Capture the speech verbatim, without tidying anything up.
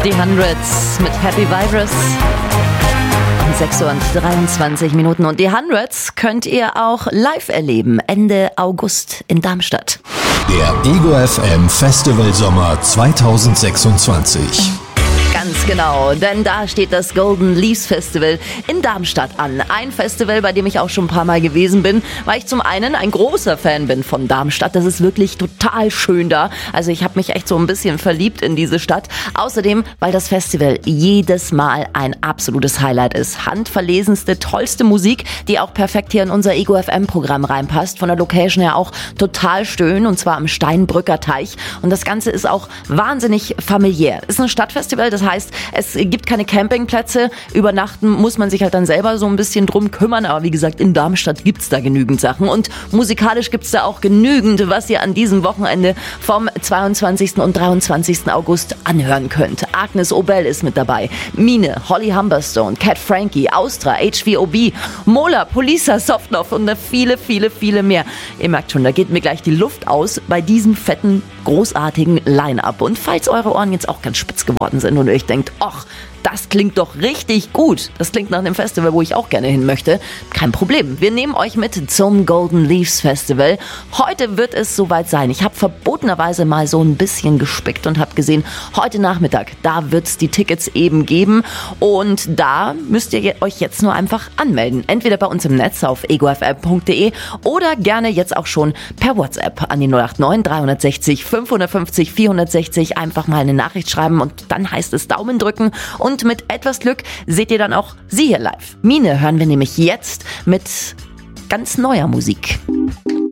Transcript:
Die Hundreds mit Happy Virus. Um sechs Uhr und dreiundzwanzig Minuten. Und die Hundreds könnt ihr auch live erleben, Ende August in Darmstadt. Der Ego F M Festival Sommer zweitausendsechsundzwanzig. Ganz genau, denn da steht das Golden Leaves Festival in Darmstadt an. Ein Festival, bei dem ich auch schon ein paar Mal gewesen bin, weil ich zum einen ein großer Fan bin von Darmstadt. Das ist wirklich total schön da. Also ich habe mich echt so ein bisschen verliebt in diese Stadt. Außerdem, weil das Festival jedes Mal ein absolutes Highlight ist. Handverlesenste, tollste Musik, die auch perfekt hier in unser Ego F M-Programm reinpasst. Von der Location her auch total schön, und zwar am Steinbrücker Teich. Und das Ganze ist auch wahnsinnig familiär. Ist ein Stadtfestival, das heißt, es gibt keine Campingplätze. Übernachten muss man sich halt dann selber so ein bisschen drum kümmern. Aber wie gesagt, in Darmstadt gibt's da genügend Sachen. Und musikalisch gibt's da auch genügend, was ihr an diesem Wochenende vom zweiundzwanzigsten und dreiundzwanzigsten August anhören könnt. Agnes Obel ist mit dabei. Mine, Holly Humberstone, Cat Frankie, Austra, H V O B, Mola, Polisa, Softnoff und viele, viele, viele mehr. Ihr merkt schon, da geht mir gleich die Luft aus bei diesem fetten, großartigen Line-Up. Und falls eure Ohren jetzt auch ganz spitz geworden sind und euch denkt, ach, das klingt doch richtig gut. Das klingt nach einem Festival, wo ich auch gerne hin möchte. Kein Problem. Wir nehmen euch mit zum Golden Leaves Festival. Heute wird es soweit sein. Ich habe verbotenerweise mal so ein bisschen gespickt und habe gesehen, heute Nachmittag, da wird es die Tickets eben geben. Und da müsst ihr euch jetzt nur einfach anmelden. Entweder bei uns im Netz auf ego f m punkt d e oder gerne jetzt auch schon per WhatsApp an die null acht neun drei sechs null fünf fünf null vier sechs null. Einfach mal eine Nachricht schreiben und dann heißt es Daumen drücken. Und Und mit etwas Glück seht ihr dann auch sie hier live. Mine hören wir nämlich jetzt mit ganz neuer Musik.